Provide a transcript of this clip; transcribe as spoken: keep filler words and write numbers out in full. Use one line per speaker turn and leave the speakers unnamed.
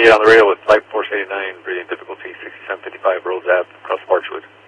thirty-eight on the radio with Flight Force eighty-nine, breathing difficulty, sixty-seven fifty-five, Rhodes Ave, across Marchwood.